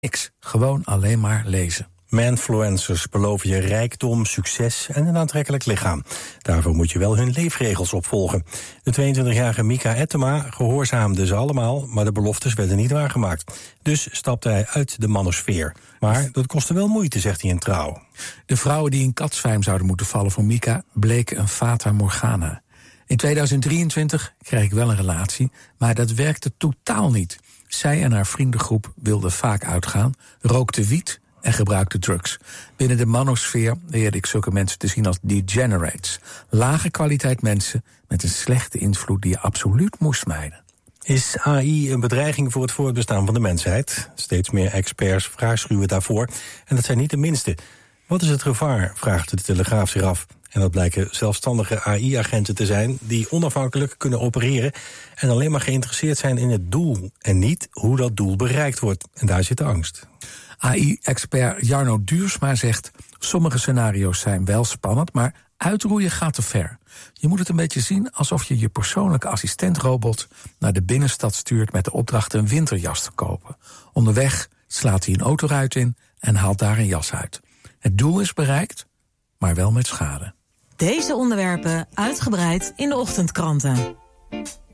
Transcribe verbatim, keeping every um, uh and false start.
Niks, gewoon alleen maar lezen. Manfluencers beloven je rijkdom, succes en een aantrekkelijk lichaam. Daarvoor moet je wel hun leefregels opvolgen. De tweeëntwintigjarige Mika Ettema gehoorzaamde ze allemaal, maar de beloftes werden niet waargemaakt. Dus stapte hij uit de manosfeer. Maar dat kostte wel moeite, zegt hij in Trouw. De vrouwen die in katsvijm zouden moeten vallen voor Mika bleken een fata morgana. In tweeduizend drieëntwintig kreeg ik wel een relatie, maar dat werkte totaal niet. Zij en haar vriendengroep wilden vaak uitgaan, rookte wiet en gebruikte drugs. Binnen de manosfeer leerde ik zulke mensen te zien als degenerates. Lage kwaliteit mensen met een slechte invloed die je absoluut moest mijden. Is A I een bedreiging voor het voortbestaan van de mensheid? Steeds meer experts waarschuwen daarvoor. En dat zijn niet de minste. Wat is het gevaar, vraagt de Telegraaf zich af. En dat blijken zelfstandige A I-agenten te zijn die onafhankelijk kunnen opereren en alleen maar geïnteresseerd zijn in het doel en niet hoe dat doel bereikt wordt. En daar zit de angst. A I-expert Jarno Duursma zegt, sommige scenario's zijn wel spannend, maar uitroeien gaat te ver. Je moet het een beetje zien alsof je je persoonlijke assistentrobot naar de binnenstad stuurt met de opdracht een winterjas te kopen. Onderweg slaat hij een autoruit in en haalt daar een jas uit. Het doel is bereikt, maar wel met schade. Deze onderwerpen uitgebreid in de ochtendkranten.